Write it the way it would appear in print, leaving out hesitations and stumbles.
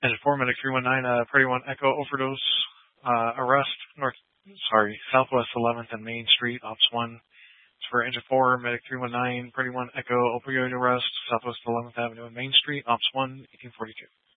Engine 4, Medic 319, Priority 1 Echo overdose, arrest, Southwest 11th and Main Street, Ops 1. It's for Engine 4, Medic 319, Priority 1 Echo opioid arrest, Southwest 11th Avenue and Main Street, Ops 1, 1842.